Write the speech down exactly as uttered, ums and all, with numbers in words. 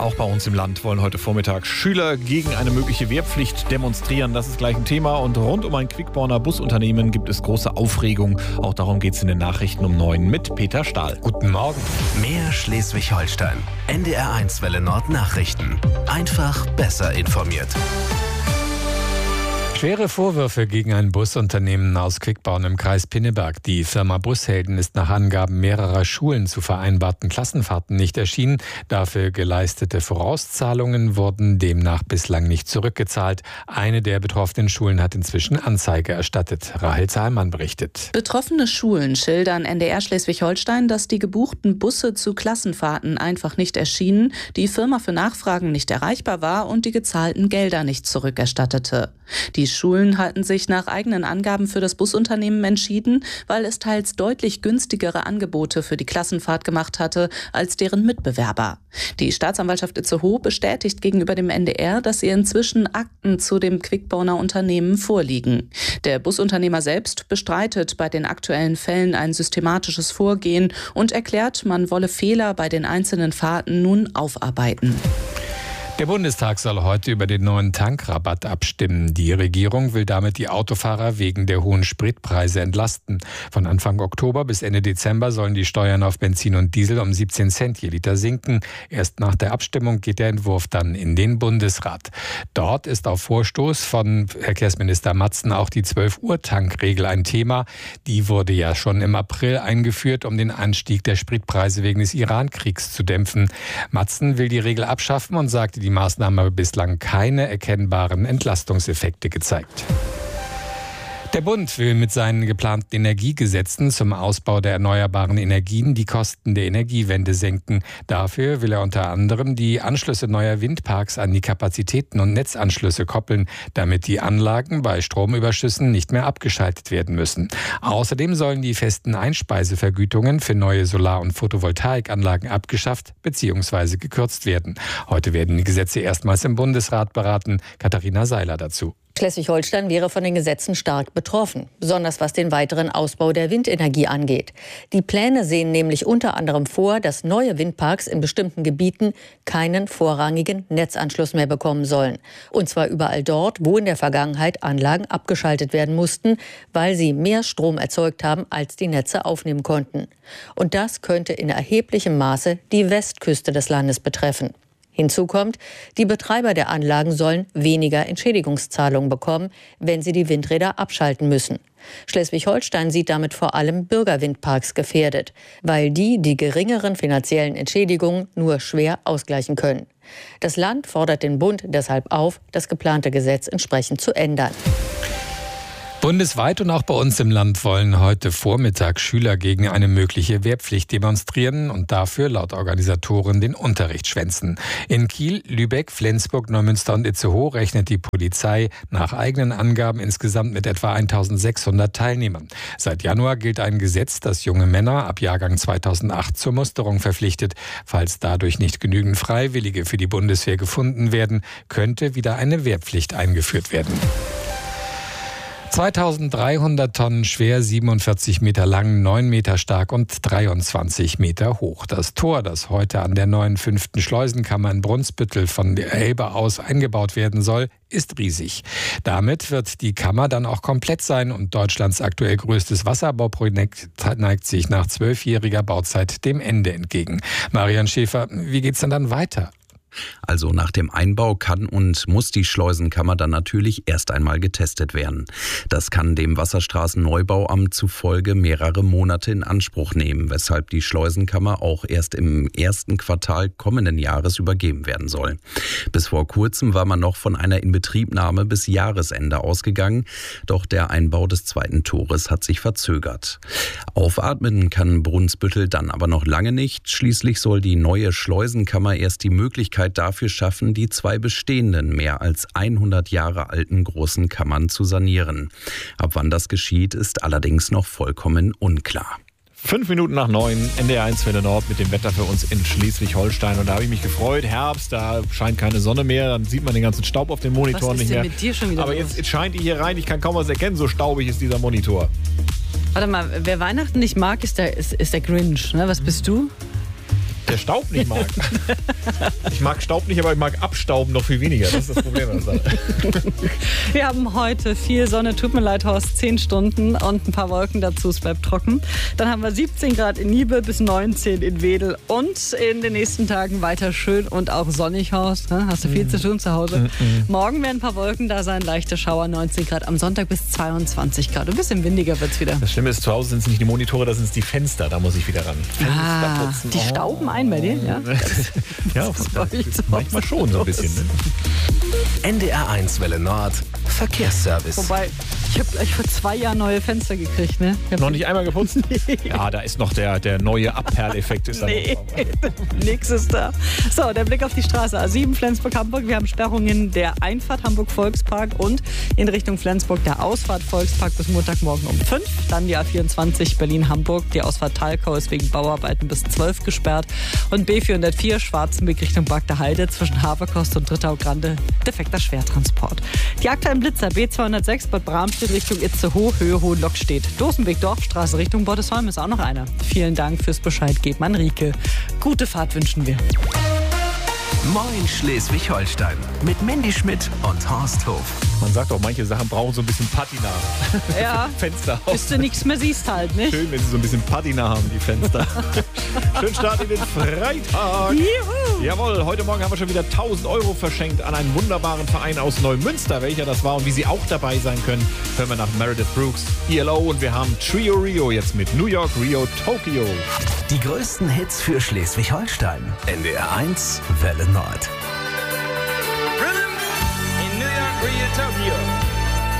Auch bei uns im Land wollen heute Vormittag Schüler gegen eine mögliche Wehrpflicht demonstrieren. Das ist gleich ein Thema. Und rund um ein Quickborner Busunternehmen gibt es große Aufregung. Auch darum geht es in den Nachrichten um neun mit Peter Stahl. Guten Morgen. Mehr Schleswig-Holstein. N D R eins Welle Nord Nachrichten. Einfach besser informiert. Schwere Vorwürfe gegen ein Busunternehmen aus Quickborn im Kreis Pinneberg. Die Firma Bushelden ist nach Angaben mehrerer Schulen zu vereinbarten Klassenfahrten nicht erschienen. Dafür geleistete Vorauszahlungen wurden demnach bislang nicht zurückgezahlt. Eine der betroffenen Schulen hat inzwischen Anzeige erstattet. Rahel Zahlmann berichtet. Betroffene Schulen schildern N D R Schleswig-Holstein, dass die gebuchten Busse zu Klassenfahrten einfach nicht erschienen, die Firma für Nachfragen nicht erreichbar war und die gezahlten Gelder nicht zurückerstattete. Die Schulen hatten sich nach eigenen Angaben für das Busunternehmen entschieden, weil es teils deutlich günstigere Angebote für die Klassenfahrt gemacht hatte als deren Mitbewerber. Die Staatsanwaltschaft Itzehoe bestätigt gegenüber dem N D R, dass ihr inzwischen Akten zu dem Quickborner Unternehmen vorliegen. Der Busunternehmer selbst bestreitet bei den aktuellen Fällen ein systematisches Vorgehen und erklärt, man wolle Fehler bei den einzelnen Fahrten nun aufarbeiten. Der Bundestag soll heute über den neuen Tankrabatt abstimmen. Die Regierung will damit die Autofahrer wegen der hohen Spritpreise entlasten. Von Anfang Oktober bis Ende Dezember sollen die Steuern auf Benzin und Diesel um siebzehn Cent je Liter sinken. Erst nach der Abstimmung geht der Entwurf dann in den Bundesrat. Dort ist auf Vorstoß von Verkehrsminister Matzen auch die zwölf Uhr Tankregel ein Thema. Die wurde ja schon im April eingeführt, um den Anstieg der Spritpreise wegen des Iran-Kriegs zu dämpfen. Matzen will die Regel abschaffen und sagte, die Maßnahme habe bislang keine erkennbaren Entlastungseffekte gezeigt. Der Bund will mit seinen geplanten Energiegesetzen zum Ausbau der erneuerbaren Energien die Kosten der Energiewende senken. Dafür will er unter anderem die Anschlüsse neuer Windparks an die Kapazitäten und Netzanschlüsse koppeln, damit die Anlagen bei Stromüberschüssen nicht mehr abgeschaltet werden müssen. Außerdem sollen die festen Einspeisevergütungen für neue Solar- und Photovoltaikanlagen abgeschafft bzw. gekürzt werden. Heute werden die Gesetze erstmals im Bundesrat beraten. Katharina Seiler dazu. Schleswig-Holstein wäre von den Gesetzen stark betroffen, besonders was den weiteren Ausbau der Windenergie angeht. Die Pläne sehen nämlich unter anderem vor, dass neue Windparks in bestimmten Gebieten keinen vorrangigen Netzanschluss mehr bekommen sollen. Und zwar überall dort, wo in der Vergangenheit Anlagen abgeschaltet werden mussten, weil sie mehr Strom erzeugt haben, als die Netze aufnehmen konnten. Und das könnte in erheblichem Maße die Westküste des Landes betreffen. Hinzu kommt, die Betreiber der Anlagen sollen weniger Entschädigungszahlungen bekommen, wenn sie die Windräder abschalten müssen. Schleswig-Holstein sieht damit vor allem Bürgerwindparks gefährdet, weil die die geringeren finanziellen Entschädigungen nur schwer ausgleichen können. Das Land fordert den Bund deshalb auf, das geplante Gesetz entsprechend zu ändern. Bundesweit und auch bei uns im Land wollen heute Vormittag Schüler gegen eine mögliche Wehrpflicht demonstrieren und dafür laut Organisatoren den Unterricht schwänzen. In Kiel, Lübeck, Flensburg, Neumünster und Itzehoe rechnet die Polizei nach eigenen Angaben insgesamt mit etwa eintausendsechshundert Teilnehmern. Seit Januar gilt ein Gesetz, das junge Männer ab Jahrgang zweitausendacht zur Musterung verpflichtet. Falls dadurch nicht genügend Freiwillige für die Bundeswehr gefunden werden, könnte wieder eine Wehrpflicht eingeführt werden. zweitausenddreihundert Tonnen schwer, siebenundvierzig Meter lang, neun Meter stark und dreiundzwanzig Meter hoch. Das Tor, das heute an der neuen fünften Schleusenkammer in Brunsbüttel von der Elbe aus eingebaut werden soll, ist riesig. Damit wird die Kammer dann auch komplett sein und Deutschlands aktuell größtes Wasserbauprojekt neigt sich nach zwölfjähriger Bauzeit dem Ende entgegen. Marian Schäfer, wie geht's denn dann weiter? Also nach dem Einbau kann und muss die Schleusenkammer dann natürlich erst einmal getestet werden. Das kann dem Wasserstraßenneubauamt zufolge mehrere Monate in Anspruch nehmen, weshalb die Schleusenkammer auch erst im ersten Quartal kommenden Jahres übergeben werden soll. Bis vor kurzem war man noch von einer Inbetriebnahme bis Jahresende ausgegangen, doch der Einbau des zweiten Tores hat sich verzögert. Aufatmen kann Brunsbüttel dann aber noch lange nicht. Schließlich soll die neue Schleusenkammer erst die Möglichkeit dafür schaffen, die zwei bestehenden, mehr als hundert Jahre alten großen Kammern zu sanieren. Ab wann das geschieht, ist allerdings noch vollkommen unklar. Fünf Minuten nach neun, N D R eins Welle Nord mit dem Wetter für uns in Schleswig-Holstein. Und da habe ich mich gefreut. Herbst, da scheint keine Sonne mehr. Dann sieht man den ganzen Staub auf den Monitoren nicht mehr. Was ist denn mit dir schon wieder Aber los? jetzt, jetzt scheint die hier rein. Ich kann kaum was erkennen. So staubig ist dieser Monitor. Warte mal, wer Weihnachten nicht mag, ist der, ist, ist der Grinch. Ne? Was bist du? der Staub nicht mag. Ich mag Staub nicht, aber ich mag Abstauben noch viel weniger. Das ist das Problem. Wir haben heute viel Sonne, tut mir leid, Horst, zehn Stunden und ein paar Wolken dazu, es bleibt trocken. Dann haben wir siebzehn Grad in Niebel bis neunzehn in Wedel und in den nächsten Tagen weiter schön und auch sonnig, Horst. Hast du viel mm. zu tun zu Hause? Mm -mm. Morgen werden ein paar Wolken da sein, leichte Schauer, neunzehn Grad. Am Sonntag bis zweiundzwanzig Grad. Ein bisschen windiger wird es wieder. Das Schlimme ist, zu Hause sind es nicht die Monitore, da sind es die Fenster. Da muss ich wieder ran. Ah, die oh. stauben ein bei dir, ja? Ja, das das manchmal schon so ein bisschen. Ne? N D R eins Welle Nord, Verkehrsservice. Wobei, ich habe gleich vor zwei Jahren neue Fenster gekriegt, ne? Noch nicht einmal geputzt? Nee. Ja, da ist noch der, der neue Abperleffekt. Ist nee, nix ist da. So, der Blick auf die Straße A sieben Flensburg-Hamburg. Wir haben Sperrungen der Einfahrt Hamburg-Volkspark und in Richtung Flensburg der Ausfahrt Volkspark bis Montagmorgen um fünf. Dann die A vierundzwanzig Berlin-Hamburg. Die Ausfahrt Talkau ist wegen Bauarbeiten bis zwölf gesperrt. Und B vierhundertvier Schwarzenbeck Richtung Bagda Heide zwischen Haverkost und Drittau Grande defekter Schwertransport. Die aktuellen Blitzer B zweihundertsechs Bad Bramstedt Richtung Itzehoe, Höhe Hohenlockstedt. Dosenweg Dorfstraße Richtung Bottesholm ist auch noch einer. Vielen Dank fürs Bescheid geben an Rieke. Gute Fahrt wünschen wir. Moin Schleswig-Holstein mit Mandy Schmidt und Horst Hof. Man sagt auch, manche Sachen brauchen so ein bisschen Patina. Ja, Fenster bis du nichts mehr siehst halt, nicht? Schön, wenn sie so ein bisschen Patina haben, die Fenster. Schönen Start in den Freitag. Juhu. Jawohl, heute Morgen haben wir schon wieder tausend Euro verschenkt an einen wunderbaren Verein aus Neumünster. Welcher das war und wie sie auch dabei sein können, hören wir nach Meredith Brooks, E L O. Und wir haben Trio Rio jetzt mit New York, Rio, Tokyo. Die größten Hits für Schleswig-Holstein. N D R eins Welle Nord. In New York, Rio, Tokyo.